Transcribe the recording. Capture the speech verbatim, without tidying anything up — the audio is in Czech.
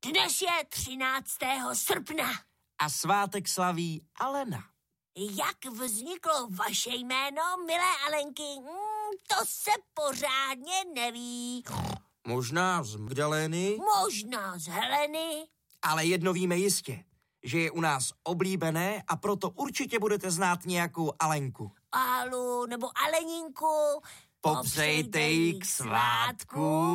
Dnes je třináctého srpna. A svátek slaví Alena. Jak vzniklo vaše jméno, milé Alenky? Hmm, to se pořádně neví. Možná z Magdalény? Možná z Heleny. Ale jedno víme jistě, že je u nás oblíbené a proto určitě budete znát nějakou Alenku. Alu nebo Aleninku. Popřejte jí k svátku.